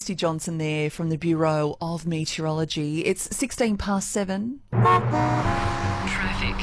Christy Johnson there from the Bureau of Meteorology. It's 16 past 7. Traffic.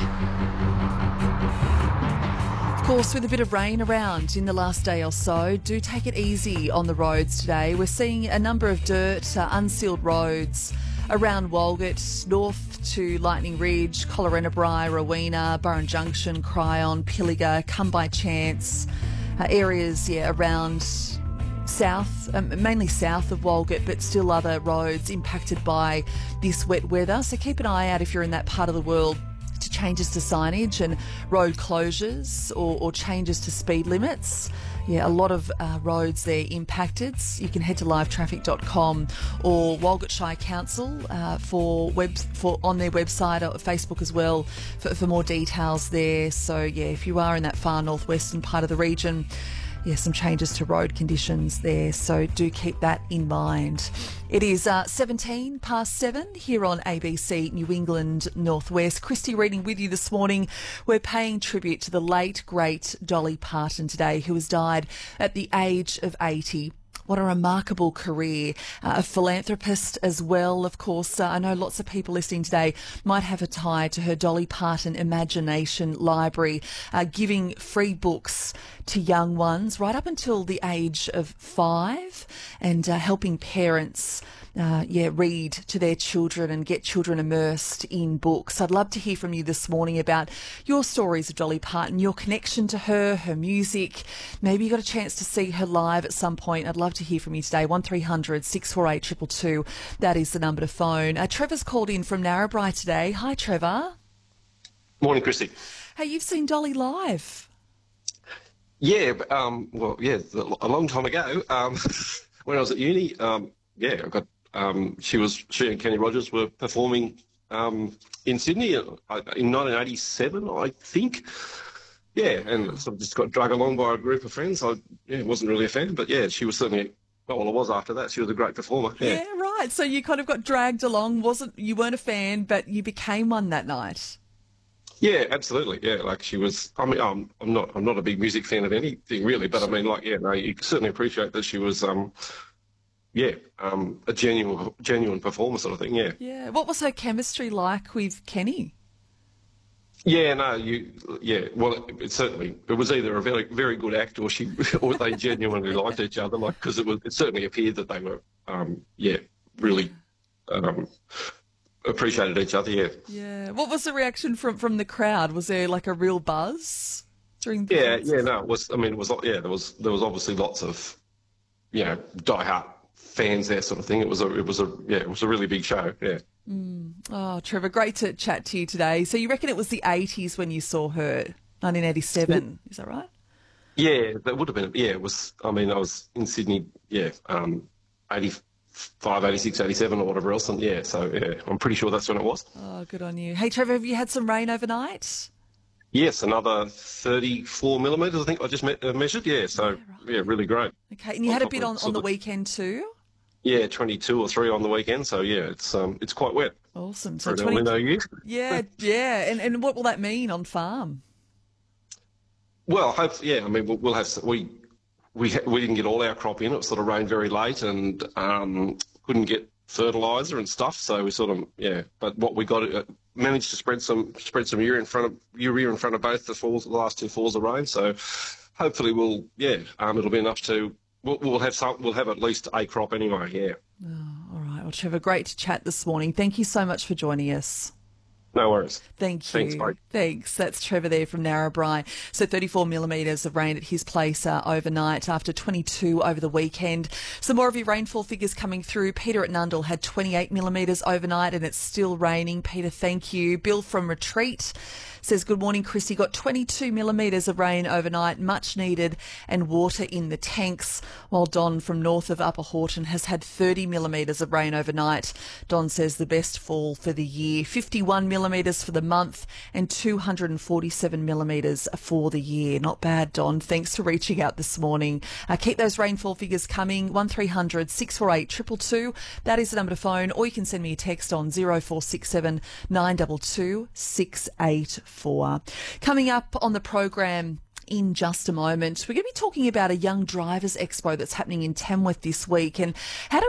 Of course, with a bit of rain around in the last day or so, do take it easy on the roads today. We're seeing a number of dirt, unsealed roads around Walgett, north to Lightning Ridge, Collarenebri, Rowena, Burren Junction, Cryon, Pilliga, Come By Chance, areas around south, mainly south of Walgett, but still other roads impacted by this wet weather. So keep an eye out if you're in that part of the world to changes to signage and road closures or changes to speed limits. Yeah, a lot of roads there impacted. You can head to livetraffic.com or Walgett Shire Council for on their website or Facebook as well for more details there. So yeah, if you are in that far northwestern part of the region, some changes to road conditions there, so do keep that in mind. It is 17 past 7 here on ABC New England Northwest. Christy reading with you this morning. We're paying tribute to the late, great Dolly Parton today, who has died at the age of 80. What a remarkable career. A philanthropist as well, of course. I know lots of people listening today might have a tie to her Dolly Parton Imagination Library, giving free books to young ones right up until the age of 5 and helping parents read to their children and get children immersed in books. I'd love to hear from you this morning about your stories of Dolly Parton, your connection to her, her music. Maybe you got a chance to see her live at some point. I'd love to hear from you today. 1300 648 222. That is the number to phone. Trevor's called in from Narrabri today. Hi, Trevor. Morning, Christy. Hey, you've seen Dolly live? Yeah, a long time ago. When I was at uni, I got. She and Kenny Rogers were performing in Sydney in 1987, I think. Yeah, and sort of just got dragged along by a group of friends. I wasn't really a fan, but yeah, she was certainly. Well, I was after that. She was a great performer. Yeah, right. So you kind of got dragged along. You weren't a fan, but you became one that night. Yeah, absolutely. Yeah, like she was. I mean, I'm not a big music fan of anything really, but I mean, you certainly appreciate that she was. A genuine performer sort of thing, yeah. Yeah. What was her chemistry like with Kenny? Yeah, no, well, it was either a very, very good act or or they genuinely liked each other, like, because it certainly appeared that they were, really appreciated each other, yeah. Yeah. What was the reaction from the crowd? Was there like a real buzz during the it was, there was obviously lots of, diehard fans there sort of thing. It was a really big show, yeah. Oh, Trevor, great to chat to you today. So you reckon it was the 80s when you saw her, 1987, is that right? Yeah, that would have been, it was, I was in Sydney, 85, 86, 87 or whatever else, and I'm pretty sure that's when it was. Oh, good on you. Hey, Trevor, have you had some rain overnight? Yes, another 34 millimetres, I think I just measured, really great. Okay, and you had a bit on the weekend too? Yeah, 22 or 3 on the weekend, so it's quite wet. Awesome. So 20. Yeah. And what will that mean on farm? Well, hopefully, we'll have we didn't get all our crop in. It sort of rained very late and couldn't get fertiliser and stuff. So we sort of but what we got managed to spread some urea in front of both the last 2 falls of rain. So hopefully it'll be enough to. We'll have at least a crop anyway, yeah. Oh, all right. Well, Trevor, great to chat this morning. Thank you so much for joining us. No worries. Thank you. Thanks, mate. Thanks. That's Trevor there from Narrabri. So 34 millimetres of rain at his place overnight after 22 over the weekend. Some more of your rainfall figures coming through. Peter at Nundle had 28 millimetres overnight and it's still raining. Peter, thank you. Bill from Retreat says, good morning, Chrissy. Got 22 millimetres of rain overnight, much needed, and water in the tanks. While Don from north of Upper Horton has had 30 millimetres of rain overnight. Don says the best fall for the year. 51 millimetres for the month and 247 millimetres for the year. Not bad, Don. Thanks for reaching out this morning. Keep those rainfall figures coming. 1300 648 222. That is the number to phone, or you can send me a text on 0467 922 684. Coming up on the program in just a moment, we're going to be talking about a Young Drivers Expo that's happening in Tamworth this week and how to